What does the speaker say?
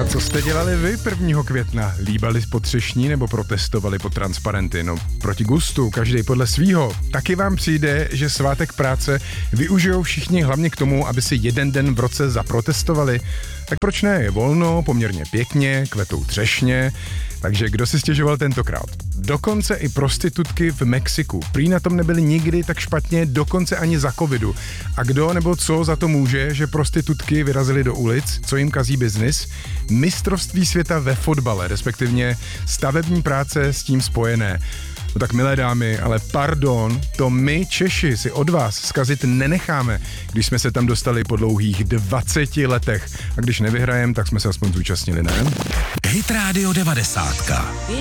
A co jste dělali vy 1. května? Líbali po třešní nebo protestovali po transparenty? No, proti gustu, každý podle svýho. Taky vám přijde, že svátek práce využijou všichni hlavně k tomu, aby si jeden den v roce zaprotestovali? Tak proč ne? Je volno, poměrně pěkně, kvetou třešně. Takže kdo si stěžoval tentokrát? Dokonce i prostitutky v Mexiku. Prý na tom nebyly nikdy tak špatně, dokonce ani za covidu. A kdo nebo co za to může, že prostitutky vyrazily do ulic, co jim kazí biznis? Mistrovství světa ve fotbale, respektive stavební práce s tím spojené. No tak milé dámy, ale pardon, to my Češi si od vás zkazit nenecháme, když jsme se tam dostali po dlouhých 20 letech. A když nevyhrajem, tak jsme se aspoň zúčastnili, ne? Hit Radio 90.